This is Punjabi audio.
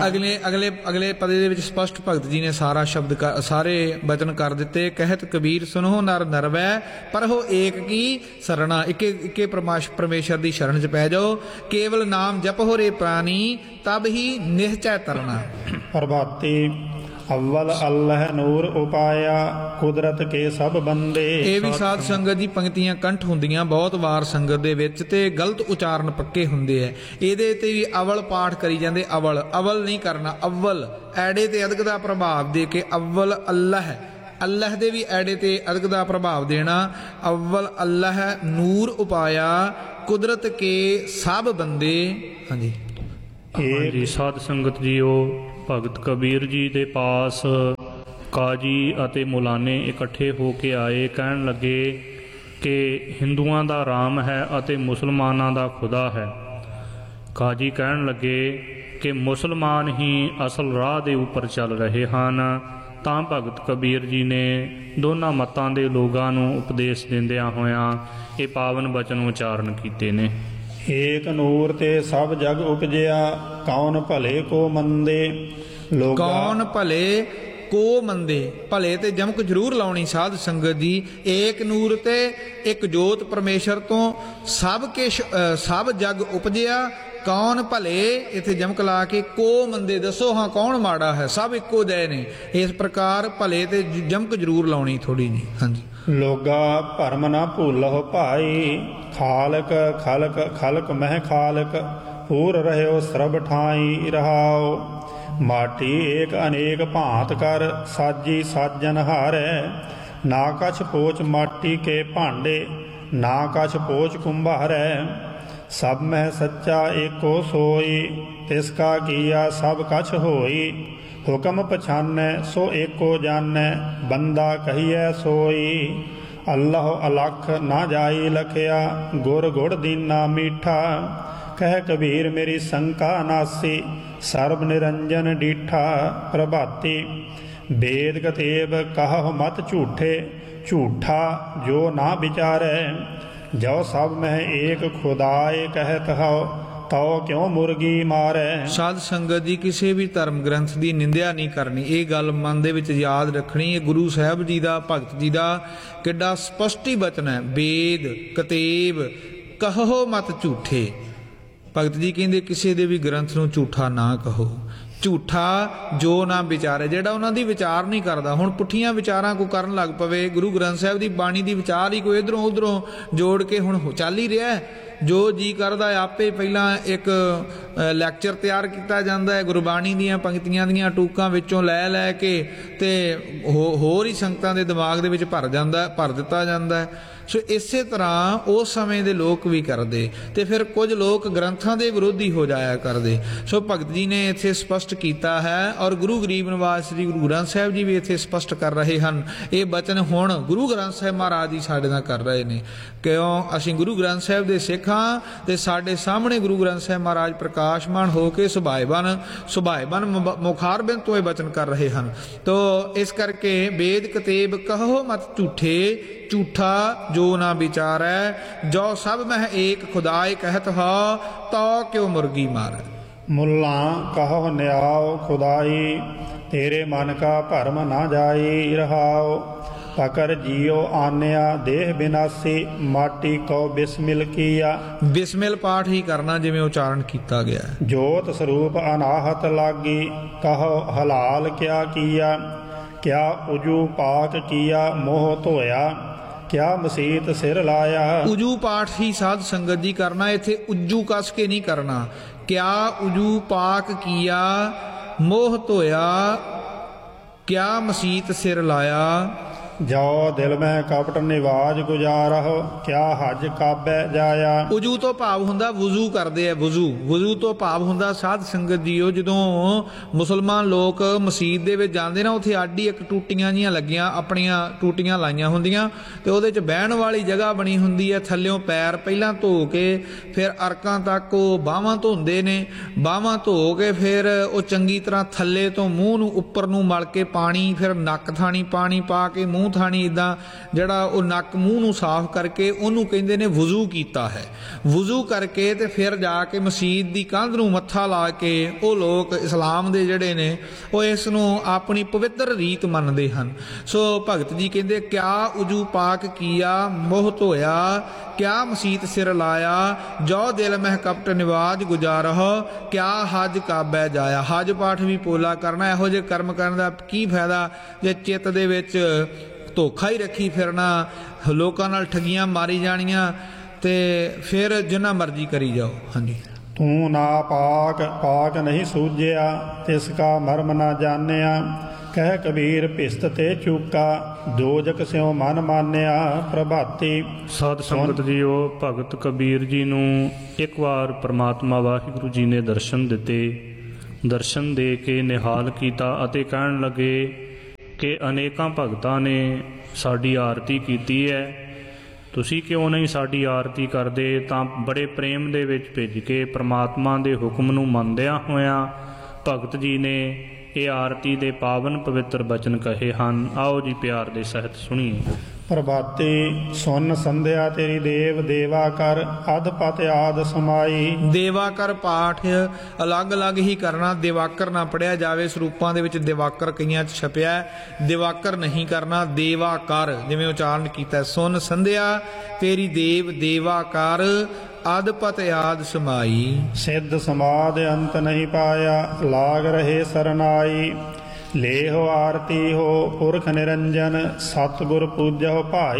ਅਗਲੇ ਅਗਲੇ ਅਗਲੇ ਪਦੇ ਦੇ ਵਿੱਚ ਸਪਸ਼ਟ ਭਗਤ ਜੀ ਨੇ ਸਾਰਾ ਸ਼ਬਦ ਸਾਰੇ ਬਚਨ ਕਰ ਦਿੱਤੇ। ਕਹਿਤ ਕਬੀਰ ਸੁਨੋ ਨਰ ਨਰਵੈ ਪਰਹੋ ਏਕ ਕੀ ਸਰਣਾ, ਇੱਕੇ ਪਰਮੇਸ਼ਰ ਦੀ ਸ਼ਰਨ 'ਚ ਪੈ ਜਾਓ। ਕੇਵਲ ਨਾਮ ਜਪੋ ਰੇ ਪ੍ਰਾਨੀ ਤਬ ਹੀ ਨਿਹਚੈ ਤਰਨਾ। ਪ੍ਰਭਾਤੀ ਅਵਲ ਅੱਲਹ ਨੂਰ ਉਪਾਇਆ ਕੁਦਰਤ ਕੇ ਸਭ ਬੰਦੇ। ਇਹ ਵੀ ਸਾਧ ਸੰਗਤ ਦੀ ਪੰਕਤੀਆਂ ਕੰਠ ਹੁੰਦੀਆਂ ਬਹੁਤ ਵਾਰ ਸੰਗਤ ਦੇ ਵਿੱਚ, ਤੇ ਗਲਤ ਉਚਾਰਨ ਪੱਕੇ ਹੁੰਦੇ ਐ। ਇਹਦੇ ਤੇ ਵੀ ਅਵਲ ਪਾਠ ਕਰੀ ਜਾਂਦੇ, ਅਵਲ ਨਹੀਂ ਕਰਨਾ, ਅਵਲ ਐੜੇ ਤੇ ਅਦਕ ਦਾ ਪ੍ਰਭਾਵ ਦੇ ਕੇ ਅਵਲ ਅੱਲਹ, ਅੱਲਹ ਦੇ ਵੀ ਐੜੇ ਤੇ ਅਦਕ ਦਾ ਪ੍ਰਭਾਵ ਦੇਣਾ। ਅਵਲ ਅੱਲਹ ਨੂਰ ਉਪਾਇਆ ਕੁਦਰਤ ਕੇ ਸਭ ਬੰਦੇ। ਹਾਂਜੀ ਹਾਂਜੀ ਸਾਧ ਸੰਗਤ ਜੀਓ, ਭਗਤ ਕਬੀਰ ਜੀ ਦੇ ਪਾਸ ਕਾਜੀ ਅਤੇ ਮੁਲਾਨੇ ਇਕੱਠੇ ਹੋ ਕੇ ਆਏ। ਕਹਿਣ ਲੱਗੇ ਕਿ ਹਿੰਦੂਆਂ ਦਾ ਰਾਮ ਹੈ ਅਤੇ ਮੁਸਲਮਾਨਾਂ ਦਾ ਖੁਦਾ ਹੈ। ਕਾਜੀ ਕਹਿਣ ਲੱਗੇ ਕਿ ਮੁਸਲਮਾਨ ਹੀ ਅਸਲ ਰਾਹ ਦੇ ਉੱਪਰ ਚੱਲ ਰਹੇ ਹਨ। ਤਾਂ ਭਗਤ ਕਬੀਰ ਜੀ ਨੇ ਦੋਨਾਂ ਮਤਾਂ ਦੇ ਲੋਕਾਂ ਨੂੰ ਉਪਦੇਸ਼ ਦਿੰਦਿਆਂ ਹੋਇਆਂ ਇਹ ਪਾਵਨ ਬਚਨ ਉਚਾਰਨ ਕੀਤੇ ਨੇ। ਏਕ ਨੂਰ ਤੇ ਸਭ ਜਗ ਉਪਜਿਆ ਕੌਣ ਭਲੇ ਕੋ ਮੰਦੇ। ਕੌਣ ਭਲੇ ਕੋ ਮੰਦੇ, ਭਲੇ ਤੇ ਜਮਕ ਜ਼ਰੂਰ ਲਾਉਣੀ ਸਾਧ ਸੰਗਤ ਦੀ। ਏਕ ਨੂਰ ਤੇ ਇੱਕ ਜੋਤ ਪਰਮੇਸ਼ਰ ਤੋਂ ਸਭ ਜਗ ਉਪਜਿਆ ਕੌਣ ਭਲੇ, ਇੱਥੇ ਜਮਕ ਲਾ ਕੇ ਕੋ ਮੰਦੇ ਦੱਸੋ ਹਾਂ ਕੌਣ ਮਾੜਾ ਹੈ, ਸਭ ਇੱਕੋ ਜਿਹੇ ਨੇ। ਇਸ ਪ੍ਰਕਾਰ ਭਲੇ ਤੇ ਜਮਕ ਜ਼ਰੂਰ ਲਾਉਣੀ ਥੋੜੀ ਜੀ। ਹਾਂਜੀ ਲੋਗਾ ਭਰਮ ਨਾ ਭੂਲਹੁ ਭਾਈ ਖਾਲਕ ਖਲਕ ਖਲਕ ਮਹਿ ਖਾਲਕ ਪੂਰ ਰਹਿਓ ਸਰਬ ਠਾਈ ਰਹਾਓ। ਮਾਟੀ ਏਕ ਅਨੇਕ ਭਾਂਤ ਕਰ ਸਾਜੀ ਸਾਜਨ ਹਾਰੈ ਨਾ ਕਛ ਪੋਚ ਮਾਟੀ ਕੇ ਭਾਂਡੇ ਨਾ ਕਛ ਪੋਚ ਕੁੰਭਾਰੈ। ਸਭ ਮਹਿ ਸੱਚਾ ਏਕੋ ਸੋਈ ਤਿਸ ਕਾ ਕੀਆ ਸਭ ਕਛ ਹੋਈ। ਹੁਕਮ ਪਛਾਨੈ ਸੋ ਏਕੋ ਜਾਣੈ ਬੰਦਾ ਕਹੀਐ ਸੋਈ। ਅੱਲਾਹੁ ਅਲਖ ਨਾ ਜਾਈ ਲਖਿਆ ਗੁਰ ਗੁੜ ਦੀਨਾ ਮੀਠਾ। ਕਹਿ ਕਬੀਰ ਮੇਰੀ ਸੰਕਾ ਨਾਸੀ ਸਰਬ ਨਿਰੰਜਨ ਡੀਠਾ। ਪ੍ਰਭਾਤੀ ਵੇਦ ਕਤੇਬ ਕਹਹੁ ਮਤ ਝੂਠੇ ਝੂਠਾ ਜੋ ਨਾ ਵਿਚਾਰੈ। ਜੋ ਸਭ ਮਹਿ ਏਕ ਖੁਦਾਏ ਕਹਿਤ ਹਉ ਤਉ ਕਿਉ ਮੁਰਗੀ ਮਾਰੈ। ਸਾਧ ਸੰਗਤ ਦੀ ਕਿਸੇ ਵੀ ਧਰਮ ਗ੍ਰੰਥ ਦੀ ਨਿੰਦਿਆ ਨਹੀਂ ਕਰਨੀ। ਇਹ ਗੱਲ ਮਨ ਦੇ ਵਿੱਚ ਯਾਦ ਰੱਖਣੀ। ਇਹ ਗੁਰੂ ਸਾਹਿਬ ਜੀ ਦਾ, ਭਗਤ ਜੀ ਦਾ ਕਿੱਡਾ ਸਪਸ਼ਟੀ ਬਚਨ ਹੈ। ਵੇਦ ਕਤੇਬ ਕਹੋ ਮਤ ਝੂਠੇ। ਭਗਤ ਜੀ ਕਹਿੰਦੇ ਕਿਸੇ ਦੇ ਵੀ ਗ੍ਰੰਥ ਨੂੰ ਝੂਠਾ ਨਾ ਕਹੋ। ਝੂਠਾ ਜੋ ਨਾ ਵਿਚਾਰੇ, ਜਿਹੜਾ ਉਹਨਾਂ ਦੀ ਵਿਚਾਰ ਨਹੀਂ ਕਰਦਾ। ਹੁਣ ਪੁੱਠੀਆਂ ਵਿਚਾਰਾਂ ਕੋ ਕਰਨ ਲੱਗ ਪਵੇ। ਗੁਰੂ ਗ੍ਰੰਥ ਸਾਹਿਬ ਦੀ ਬਾਣੀ ਦੀ ਵਿਚਾਰ ਹੀ ਕੋਈ ਇੱਧਰੋਂ ਉੱਧਰੋਂ ਜੋੜ ਕੇ ਹੁਣ ਚੱਲ ਹੀ ਰਿਹਾ। ਜੋ ਜੀ ਕਰਦਾ ਆਪੇ ਪਹਿਲਾਂ ਇੱਕ ਲੈਕਚਰ ਤਿਆਰ ਕੀਤਾ ਜਾਂਦਾ ਹੈ ਗੁਰਬਾਣੀ ਦੀਆਂ ਪੰਕਤੀਆਂ ਦੀਆਂ ਟੂਕਾਂ ਵਿੱਚੋਂ ਲੈ ਕੇ, ਤੇ ਹੋਰ ਹੀ ਸੰਗਤਾਂ ਦੇ ਦਿਮਾਗ ਦੇ ਵਿੱਚ ਭਰ ਦਿੱਤਾ ਜਾਂਦਾ। ਸੋ ਇਸੇ ਤਰ੍ਹਾਂ ਉਸ ਸਮੇਂ ਦੇ ਲੋਕ ਵੀ ਕਰਦੇ, ਤੇ ਫਿਰ ਕੁਝ ਲੋਕ ਗ੍ਰੰਥਾਂ ਦੇ ਵਿਰੋਧੀ ਹੋ ਜਾਇਆ ਕਰਦੇ। ਸੋ ਭਗਤ ਜੀ ਨੇ ਇੱਥੇ ਸਪਸ਼ਟ ਕੀਤਾ ਹੈ, ਔਰ ਗੁਰੂ ਗਰੀਬ ਨਿਵਾਸ ਸ੍ਰੀ ਗੁਰੂ ਗ੍ਰੰਥ ਸਾਹਿਬ ਜੀ ਵੀ ਇੱਥੇ ਸਪਸ਼ਟ ਕਰ ਰਹੇ ਹਨ। ਇਹ ਬਚਨ ਹੁਣ ਗੁਰੂ ਗ੍ਰੰਥ ਸਾਹਿਬ ਮਹਾਰਾਜ ਜੀ ਸਾਡੇ ਨਾਲ ਕਰ ਰਹੇ ਨੇ। ਕਿਉਂ? ਅਸੀਂ ਗੁਰੂ ਗ੍ਰੰਥ ਸਾਹਿਬ ਦੇ ਸਿੱਖ ਹਾਂ, ਤੇ ਸਾਡੇ ਸਾਹਮਣੇ ਗੁਰੂ ਗ੍ਰੰਥ ਸਾਹਿਬ ਮਹਾਰਾਜ ਪ੍ਰਕਾਸ਼ਮਾਨ ਹੋ ਕੇ ਸੁਭਾਏਬਨ ਮੁਖਾਰਬਿੰਦ ਤੋਂ ਇਹ ਬਚਨ ਕਰ ਰਹੇ ਹਨ। ਤੋ ਇਸ ਕਰਕੇ ਵੇਦ ਕਤੇਬ ਕਹੋ ਮਤ ਝੂਠੇ ਝੂਠਾ ਜੋ ਨਾ ਵਿਚਾਰੈ। ਜੋ ਸਭ ਮਹਿ ਏਕ ਖੁਦਾਏ ਕਹਿਤ ਹੋ ਤਉ ਕਿਉ ਮੁਰਗੀ ਮਾਰੈ। ਮੁੱਲਾ ਕਹੋ ਨਿਆਓ ਖੁਦਾਈ ਤੇਰੇ ਮਨ ਕਾ ਭਰਮ ਨਾ ਜਾਈ ਰਹਾਓ। ਪਕਰ ਜੀਓ ਆਨਿਆ ਦੇਹ ਬਿਨਾਸੀ ਮਾਟੀ ਕੋ ਬਿਸਮਿਲ ਕੀਆ। ਬਿਸਮਿਲ ਪਾਠ ਹੀ ਕਰਨਾ ਜਿਵੇਂ ਉਚਾਰਨ ਕੀਤਾ ਗਿਆ। ਜੋਤ ਸਰੂਪ ਅਨਾਹਤ ਲਾਗੀ ਕਹੋ ਹਲਾਲ ਕਿਆ ਕੀਆ। ਕਿਆ ਉਜੂ ਪਾਕ ਕੀਆ ਮੋਹ ਧੋਇਆ ਕਿਆ ਮਸੀਤ ਸਿਰ ਲਾਇਆ। ਉਜੂ ਪਾਠ ਹੀ ਸਾਧ ਸੰਗਤ ਜੀ ਕਰਨਾ। ਇੱਥੇ ਉਜੂ ਕਸ ਕੇ ਨਹੀਂ ਕਰਨਾ। ਕਿਆ ਉਜੂ ਪਾਕ ਕੀਆ ਮੋਹ ਧੋਇਆ ਕਿਆ ਮਸੀਤ ਸਿਰ ਲਾਇਆ। ਜੋ ਦਿਲ ਮੈਂ ਕਪਟ ਨਿਵਾਜ ਗੁਜ਼ਾਰਹੁ ਕਿਆ ਹਜ ਕਾਬੈ ਜਾਇਆ। ਉਜੂ ਤੋਂ ਭਾਵ ਹੁੰਦਾ ਵੁਜ਼ੂ ਕਰਦੇ ਆ। ਵੁਜ਼ੂ ਤੋਂ ਭਾਵ ਹੁੰਦਾ ਸਾਧ ਸੰਗਤ ਜੀਓ, ਜਦੋਂ ਮੁਸਲਮਾਨ ਲੋਕ ਮਸਜਿਦ ਦੇ ਵਿੱਚ ਜਾਂਦੇ ਨਾ, ਉੱਥੇ ਆਡੀ ਇੱਕ ਟੂਟੀਆਂ ਜੀਆਂ ਲੱਗੀਆਂ, ਆਪਣੀਆਂ ਟੂਟੀਆਂ ਲਾਈਆਂ ਹੁੰਦੀਆਂ, ਤੇ ਉਹਦੇ 'ਚ ਬਹਿਣ ਵਾਲੀ ਜਗ੍ਹਾ ਬਣੀ ਹੁੰਦੀ ਹੈ। ਥੱਲਿਓਂ ਪੈਰ ਪਹਿਲਾਂ ਧੋ ਕੇ ਫਿਰ ਅਰਕਾਂ ਤੱਕ ਉਹ ਬਾਹਾਂ ਧੋਂਦੇ ਨੇ। ਬਾਹਾਂ ਧੋ ਕੇ ਫਿਰ ਉਹ ਚੰਗੀ ਤਰ੍ਹਾਂ ਥੱਲੇ ਤੋਂ ਮੂੰਹ ਨੂੰ ਉੱਪਰ ਨੂੰ ਮਲ ਕੇ ਪਾਣੀ, ਫਿਰ ਨੱਕ ਥਾਣੀ ਪਾਣੀ ਪਾ ਕੇ ਮੂੰਹ ਮੂੰਹ ਥਾਣੀ ਇਦਾਂ ਜਿਹੜਾ ਉਹ ਨੱਕ ਮੂੰਹ ਨੂੰ ਸਾਫ਼ ਕਰਕੇ ਉਹਨੂੰ ਕਹਿੰਦੇ ਨੇ ਵਜ਼ੂ ਕੀਤਾ ਹੈ। ਵਜ਼ੂ ਕਰਕੇ ਤੇ ਫਿਰ ਜਾ ਕੇ ਮਸਜਿਦ ਦੀ ਕੰਧ ਨੂੰ ਮੱਥਾ ਲਾ ਕੇ ਉਹ ਲੋਕ ਇਸਲਾਮ ਦੇ ਜਿਹੜੇ ਨੇ ਉਹ ਇਸ ਨੂੰ ਆਪਣੀ ਪਵਿੱਤਰ ਰੀਤ ਮੰਨਦੇ ਹਨ। ਸੋ ਭਗਤ ਜੀ ਕਹਿੰਦੇ ਕਿਆ ਉਜੂ ਪਾਕ ਕੀਆ ਮੋਹ ਧੋਇਆ, ਕਿਆ ਮਸੀਤ ਸਿਰ ਲਾਇਆ, ਜੋ ਦਿਲ ਮਹਿ ਕਪਟ ਨਿਵਾਜ ਗੁਜ਼ਾਰਹੁ, ਕਿਆ ਹਜ ਕਾਬੈ ਜਾਇਆ। ਹਜ ਪਾਠ ਵੀ ਪੋਲਾ ਕਰਨਾ, ਇਹੋ ਜਿਹੇ ਕਰਮ ਕਰਨ ਦਾ ਕੀ ਫਾਇਦਾ ਜੇ ਚਿੱਤ ਦੇ ਵਿੱਚ ਧੋਖਾ ਹੀ ਰੱਖੀ ਫਿਰਨਾ, ਲੋਕਾਂ ਨਾਲ ਠੱਗੀਆਂ ਮਾਰੀ ਜਾਣੀਆਂ ਤੇ ਫਿਰ ਜਿੰਨਾ ਮਰਜ਼ੀ ਕਰੀ ਜਾਓ। ਹਾਂਜੀ। ਤੂੰ ਨਾ ਪਾਕ ਪਾਕ ਨਹੀਂ ਸੂਝਿਆ, ਤਿਸ ਕਾ ਮਰਮ ਨਾ ਜਾਣਿਆ, ਕਹਿ ਕਬੀਰ ਭਿਸਤ ਤੇ ਚੂਕਾ, ਦੋਜਕ ਸਿਉ ਮਨ ਮਾਨਿਆ ਪ੍ਰਭਾਤੀ। ਸਾਧ ਸੰਗਤ ਜੀਓ, ਭਗਤ ਕਬੀਰ ਜੀ ਨੂੰ ਇੱਕ ਵਾਰ ਪ੍ਰਮਾਤਮਾ ਵਾਹਿਗੁਰੂ ਜੀ ਨੇ ਦਰਸ਼ਨ ਦਿੱਤੇ। ਦਰਸ਼ਨ ਦੇ ਕੇ ਨਿਹਾਲ ਕੀਤਾ ਅਤੇ ਕਹਿਣ ਲੱਗੇ ਕਿ ਅਨੇਕਾਂ ਭਗਤਾਂ ਨੇ ਸਾਡੀ ਆਰਤੀ ਕੀਤੀ ਹੈ, ਤੁਸੀਂ ਕਿਉਂ ਨਹੀਂ ਸਾਡੀ ਆਰਤੀ ਕਰਦੇ। ਤਾਂ ਬੜੇ ਪ੍ਰੇਮ ਦੇ ਵਿੱਚ ਭਿੱਜ ਕੇ ਪ੍ਰਮਾਤਮਾ ਦੇ ਹੁਕਮ ਨੂੰ ਮੰਨਦਿਆਂ ਹੋਇਆਂ ਭਗਤ ਜੀ ਨੇ ਇਹ ਆਰਤੀ ਦੇ ਪਾਵਨ ਪਵਿੱਤਰ ਬਚਨ ਕਹੇ ਹਨ। ਆਓ ਜੀ ਪਿਆਰ ਦੇ ਸਹਿਤ ਸੁਣੀਏ। ਪ੍ਰਭਾਤੀ ਸੁਨ ਸੰਧਿਆ ਤੇਰੀ ਦੇਵ ਦੇਵਾ ਕਰ, ਅਧ ਪਤ ਆਦ ਸਮਾਈ। ਦੇਵਾ ਕਰ ਪਾਠ ਅਲੱਗ-ਅਲੱਗ ਹੀ ਕਰਨਾ, ਦਿਵਾਕਰ ਨਾ ਪੜਿਆ ਜਾਵੇ। ਸਰੂਪਾਂ ਦੇ ਵਿੱਚ ਦਿਵਾਕਰ ਕਈਆਂ 'ਚ ਛਪਿਆ, ਦਿਵਾਕਰ ਨਹੀਂ ਕਰਨਾ, ਦੇਵਾ ਕਰ ਜਿਵੇਂ ਉਚਾਰਨ ਕੀਤਾ। ਸੁਨ ਸੰਧਿਆ ਤੇਰੀ ਦੇਵ ਦੇਵਾ ਕਰ, ਅਦਪਤ ਆਦ ਸਮਾਈ। ਸਿੱਧ ਸਮਾਦ ਅੰਤ ਨਹੀਂ ਪਾਇਆ, ਲਾਗ ਰਹੇ ਸਰਨਾਈ। ਲੇਹੁ ਆਰਤੀ ਹੋ ਪੁਰਖ ਨਿਰੰਜਨ, ਸਤਿਗੁਰ ਪੂਜਹੁ ਭਾਈ।